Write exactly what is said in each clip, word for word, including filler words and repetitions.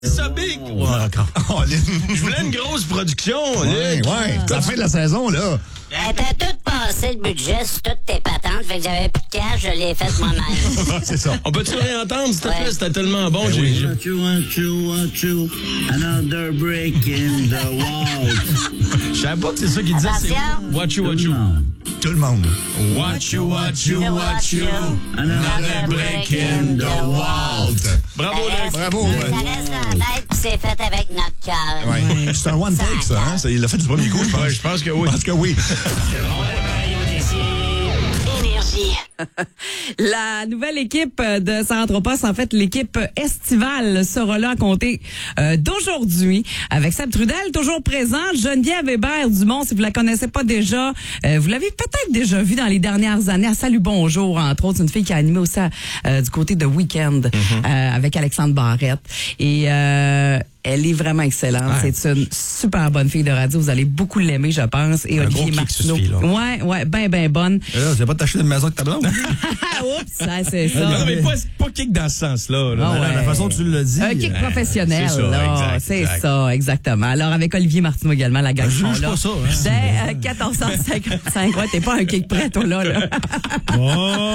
Ça big! Ouais. Oh, je voulais une grosse production, ouais, Luc. Ouais, c'est la fin de la saison, là. Euh, T'as tout passé le budget sur toutes tes patentes, fait que j'avais plus de cash, je l'ai fait moi-même. C'est ça. On peut-tu réentendre, s'il te plaît? Ouais. C'était tellement bon. Ben j'ai, oui. j'ai... What you, what you, what you, another break in the wall. Je savais pas que c'est ça qu'il disait. Attention. C'est what you, what you. Tout le monde. What you, what you, what you. Another break in the wall. Bravo, Luc. Bravo. Ça reste dans la tête, puis c'est fait avec notre cœur. Ouais. C'est un one take, ça, hein? Ça, il l'a fait du premier coup, je pense. Ouais, je pense que oui. Je pense que oui. Énergie. La nouvelle équipe de Sarantropos, en fait, l'équipe estivale sera là à compter euh, d'aujourd'hui avec Seb Trudel, toujours présent. Geneviève Hébert-Dumont, si vous la connaissez pas déjà, euh, vous l'avez peut-être déjà vue dans les dernières années à Salut Bonjour, entre autres. C'est une fille qui a animé aussi euh, du côté de Weekend mm-hmm. euh, avec Alexandre Barrette. Et euh, elle est vraiment excellente. Ouais. C'est une super bonne fille de radio. Vous allez beaucoup l'aimer, je pense. Et un Olivier Martineau. Ouais, ouais, ben, ben bonne. Là, j'ai pas t'acheter une maison avec ta blonde. Oups, ça, c'est ça. Non, mais pas, pas kick dans ce sens-là. Là. Ah ouais. La façon dont tu l'as dit. Un kick professionnel, c'est ça, là. exact, c'est exact. ça, exactement. Alors, avec Olivier Martineau également, la gang Je sont juge là. pas ça, hein. Dès euh, quatorze heures cinquante-cinq. Ouais, t'es pas un kick prêt, toi, là. là. Oh.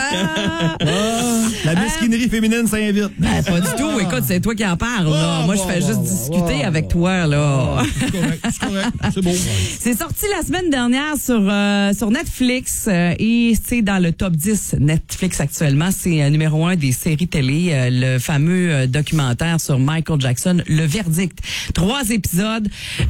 Ah. Oh. La mesquinerie féminine s'invite. Ben, pas du tout. Écoute, c'est toi qui en parles, là. Oh, Moi, je bon, fais bon, juste bon, discuter bon, avec bon. toi, là. Oh, c'est correct, c'est correct. C'est beau. C'est sorti la semaine dernière sur euh, sur Netflix euh, et c'est dans le top dix Netflix actuellement. C'est euh, numéro un des séries télé, euh, le fameux euh, documentaire sur Michael Jackson, Le Verdict. Trois épisodes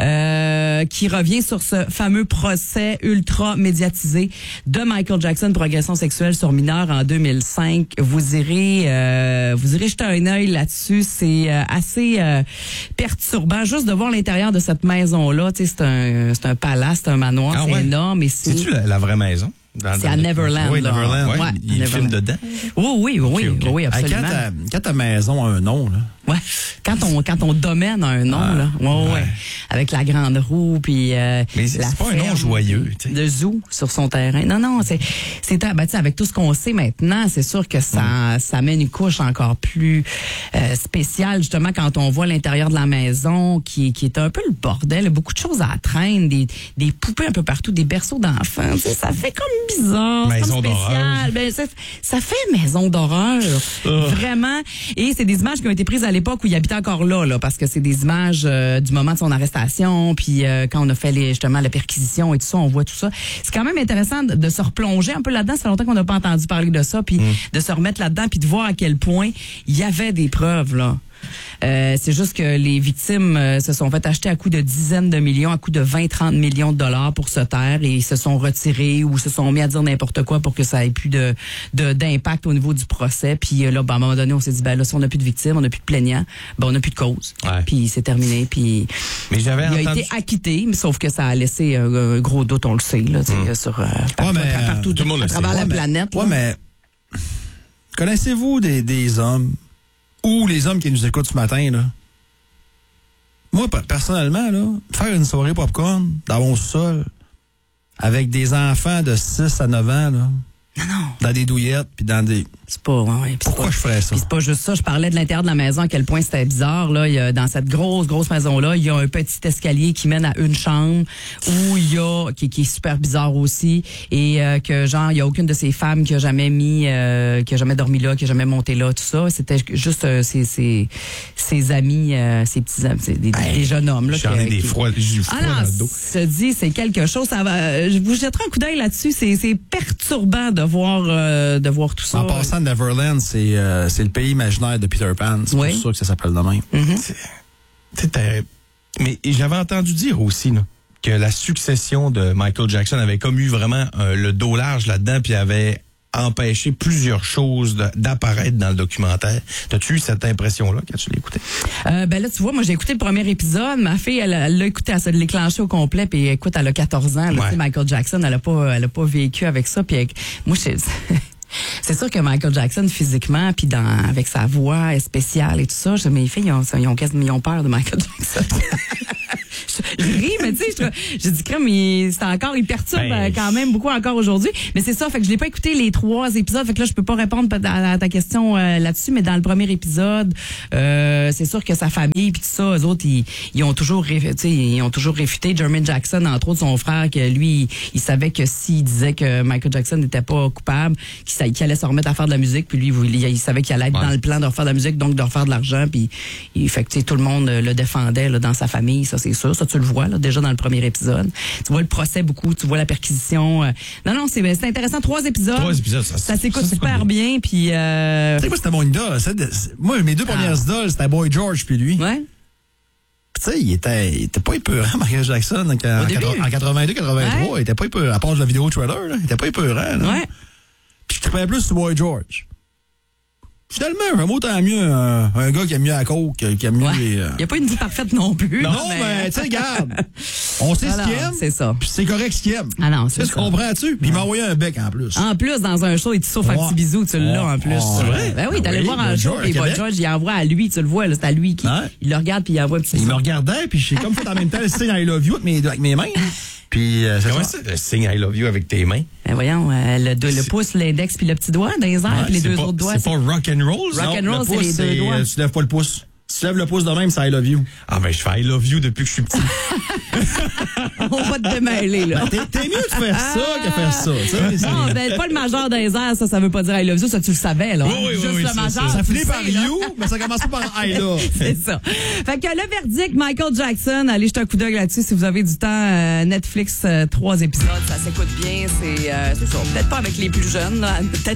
euh, qui revient sur ce fameux procès ultra médiatisé de Michael Jackson pour agression sexuelle sur mineurs en deux mille cinq. Vous irez euh, vous irez jeter un œil là-dessus. C'est euh, assez euh, perturbant juste de voir l'intérieur de cette maison-là. Tu sais, c'est un, c'est un palace, c'est un manoir, Ah c'est ouais. énorme. Et c'est C'est-tu la, la vraie maison? Dans, c'est dans à le- Neverland. Oui, là. Neverland. Ouais, Ouais, il Neverland. filme dedans. Oui, oui, oui, Ok, ok. oui, Hey, absolument. quand, ta, quand ta maison a un nom, là. Ouais. Quand on quand on domine un nom Ah, là, ouais, ouais, ouais. avec la grande roue puis euh, Mais c'est- la c'est pas un nom ferme, joyeux, tu sais. de zoo sur son terrain. Non non, c'est c'est ben, tu sais, avec tout ce qu'on sait maintenant, c'est sûr que ça ça met une couche encore plus euh, spéciale justement quand on voit l'intérieur de la maison qui qui est un peu le bordel, beaucoup de choses à traîner, des des poupées un peu partout, des berceaux d'enfants, tu sais, ça fait comme bizarre, Maison comme spécial. d'horreur. Ben ça, ça fait maison d'horreur, vraiment. Et c'est des images qui ont été prises à l'époque où il habitait encore là, là, parce que c'est des images euh, du moment de son arrestation, puis euh, quand on a fait les, justement la perquisition et tout ça, on voit tout ça. C'est quand même intéressant de, de se replonger un peu là-dedans. Ça fait longtemps qu'on n'a pas entendu parler de ça, puis mm. de se remettre là-dedans, puis de voir à quel point il y avait des preuves là. Euh, c'est juste que les victimes euh, se sont fait acheter à coût de dizaines de millions, à coût de vingt, trente millions de dollars pour se taire et ils se sont retirés ou se sont mis à dire n'importe quoi pour que ça ait plus de, de d'impact au niveau du procès. Puis euh, là, ben, à un moment donné, on s'est dit, ben là, si on n'a plus de victimes, on n'a plus de plaignants, ben on n'a plus de cause. Ouais. Puis c'est terminé. Puis Mais j'avais il a entendu... été acquitté, mais sauf que ça a laissé euh, un gros doute, on le sait, là, tu sais, Mm. sur euh, partout, Ouais, mais, partout tout le monde à le sait. travers la Ouais, mais- planète. Ouais, là. mais connaissez-vous des, des hommes ou les hommes qui nous écoutent ce matin, là? Moi, per- personnellement, là, faire une soirée popcorn dans mon sol avec des enfants de six à neuf ans, là, Non, non, dans des douillettes, puis dans des... c'est pas... Ouais, ouais, puis c'est Pourquoi pas- je ferais ça? Puis c'est pas juste ça, je parlais de l'intérieur de la maison, à quel point c'était bizarre. Là, il y a, dans cette grosse, grosse maison-là, il y a un petit escalier qui mène à une chambre où il y a, qui, qui est super bizarre aussi, et euh, que genre, il y a aucune de ces femmes qui a jamais mis, euh, qui a jamais dormi là, qui a jamais monté là, tout ça. C'était juste euh, ses, ses, ses amis, euh, ses petits amis, des, Hey, des jeunes hommes. Là, J'en qui- ai des qui- froids, j'ai du froid Ah non, dans le dos. se dit, c'est quelque chose. Ça va, euh, je vous jetterai un coup d'œil là-dessus. C'est, c'est perturbant de voir, euh, de voir tout ça. En passant, Neverland, c'est euh, c'est le pays imaginaire de Peter Pan. C'est Oui. pour ça que ça s'appelle de même. C'est c'est terrible. Mais j'avais entendu dire aussi là, que la succession de Michael Jackson avait comme eu vraiment euh, le dos large là-dedans, puis avait empêché plusieurs choses de- d'apparaître dans le documentaire. T'as-tu eu cette impression-là quand tu l'as écouté? Euh, ben là, tu vois, moi, j'ai écouté le premier épisode. Ma fille, elle, elle l'a écouté, elle s'est déclenchée au complet. Puis écoute, elle a quatorze ans. Là, Ouais. tu sais, Michael Jackson, elle a pas, elle a pas vécu avec ça. Puis elle- moi, je... C'est sûr que Michael Jackson, physiquement, puis dans avec sa voix spéciale et tout ça, je, mes filles, ils ont, ils ont, quasiment- ils ont peur de Michael Jackson. je, je ris, mais tu sais, je- j'ai dit, crème, il- c'est encore, il perturbe Ben, euh, quand même beaucoup encore aujourd'hui. Mais c'est ça, fait que je l'ai pas écouté les trois épisodes, fait que là, je peux pas répondre à, à ta question euh, là-dessus, mais dans le premier épisode, euh, c'est sûr que sa famille puis tout ça, eux autres, ils, ils ont toujours, ré- tu sais, ils ont toujours réfuté Jermaine Jackson, entre autres son frère, que lui, il, il savait que s'il disait que Michael Jackson n'était pas coupable, qu'il, sa- qu'il allait se remettre à faire de la musique, puis lui, il, il savait qu'il allait être Ouais. dans le plan de refaire de la musique, donc de refaire de l'argent, puis il fait que tu sais, tout le monde euh, le défendait là, dans sa famille, ça c'est sûr, ça tu le vois là, déjà dans le premier épisode. Tu vois le procès beaucoup, tu vois la perquisition. euh, Non, non, c'est, c'est intéressant. Trois épisodes. Trois épisodes, ça, Ça s'écoute ça, c'est super pas bien, puis euh, Tu sais, moi, c'était mon idole. C'est de- c'est- Moi, mes deux premières Ah. idoles, c'était Boy George puis lui. ouais. Puis tu sais, il était, il était pas épeurant, Michael Jackson, en, en, début. en quatre-vingt-deux quatre-vingt-trois. Ouais. Il était pas épeurant. À part de la vidéo trailer, là, il était pas épeurant. Là. Ouais. Puis je trippais plus sur Boy George. Finalement, j'aime autant mieux un, un gars qui aime mieux la coke, qui aime mieux Ouais. les... euh, Il n'y a pas une vie parfaite non plus. Non, là, mais, tu sais, regarde. On sait Voilà, ce qu'il aime. c'est ça. Puis c'est correct ce qu'il aime. Ah non, c'est Tu ça. comprends-tu? Puis il m'a envoyé un bec en plus. En plus, dans un show, il te souffle un Ouais. petit bisou, tu l'as en plus. Ouais. C'est vrai? Ben oui, Ah t'allais oui, le voir en Boy show, George, puis à Boy Québec. George, il envoie à lui, tu le vois, là, c'est à lui qui Ouais. il le regarde, puis il envoie un petit Il me bisou. regardait, puis j'ai comme fait en même temps le signe I love you avec mes, avec mes mains. Puis euh, c'est Comment ça. ça, le signe I love you avec tes mains? Ben voyons, euh, le, deux- le C'est- pouce, l'index, puis le petit doigt dans les airs, Ouais, puis les c'est deux pas- autres doigts. C'est pas rock and roll, ça? Rock and Le roll, c'est pouce, les deux doigts. euh, tu lèves pas le pouce. Si tu lèves le pouce de même, c'est I love you. Ah, ben, je fais I love you depuis que je suis petit. On va te démêler, là. T'es, t'es mieux de faire ça que faire ça. tu sais, c'est- Non, ben, pas le majeur dans les airs, ça, ça veut pas dire I love you, ça, tu le savais, là. Oui, oui, Juste oui, le c'est majeur. Ça tu finit le par sais, là. you, mais ça commence par I love. C'est ça. Fait que le verdict, Michael Jackson, allez jeter un coup d'œil là-dessus si vous avez du temps. euh, Netflix, euh, trois épisodes, ça s'écoute bien. C'est, euh, c'est ça. Peut-être pas avec les plus jeunes, là. Peut-être